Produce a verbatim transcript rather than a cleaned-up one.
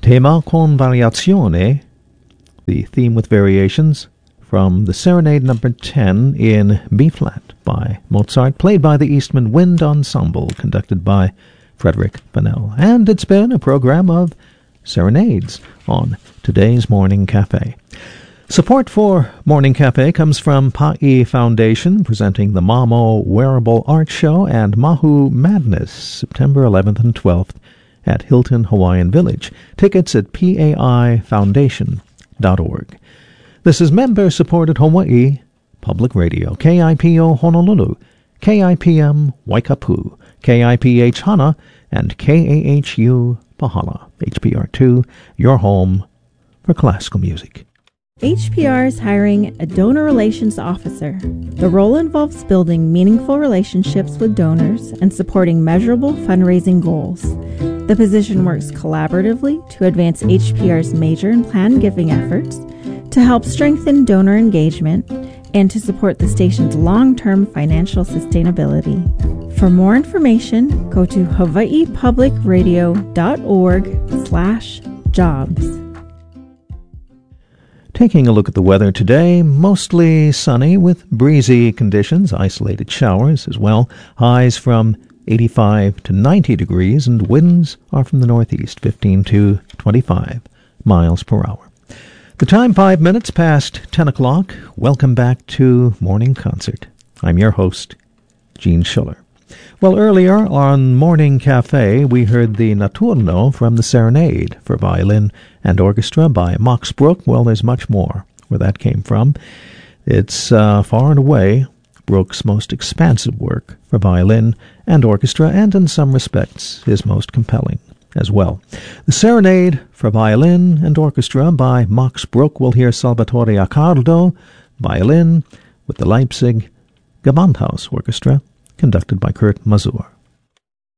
Tema con variazione, the theme with variations, from the Serenade number ten in B-flat by Mozart, played by the Eastman Wind Ensemble, conducted by Frederick Fennell. And it's been a program of serenades on today's Morning Cafe. Support for Morning Cafe comes from Pa'i Foundation, presenting the Mamo Wearable Art Show and Mahu Madness, September eleventh and twelfth at Hilton Hawaiian Village. Tickets at P A I foundation dot org. This is member-supported Hawaii Public Radio, K I P O Honolulu, K I P M Waikapu, K I P H Hana, and K A H U Pahala. H P R two, your home for classical music. H P R is hiring a donor relations officer. The role involves building meaningful relationships with donors and supporting measurable fundraising goals. The position works collaboratively to advance H P R's major and planned giving efforts, to help strengthen donor engagement, and to support the station's long-term financial sustainability. For more information, go to hawaii public radio dot org slash jobs. Taking a look at the weather today, mostly sunny with breezy conditions, isolated showers as well. Highs from eighty-five to ninety degrees, and winds are from the northeast, fifteen to twenty-five miles per hour. The time, five minutes past ten o'clock. Welcome back to Morning Concert. I'm your host, Gene Schiller. Well, earlier on Morning Cafe, we heard the Notturno from the Serenade for violin and orchestra by Max Bruch. Well, there's much more where that came from. It's uh, far and away Bruch's most expansive work for violin and orchestra, and in some respects his most compelling as well. The Serenade for violin and orchestra by Max Bruch. We'll hear Salvatore Accardo, violin, with the Leipzig Gewandhaus Orchestra, conducted by Kurt Masur.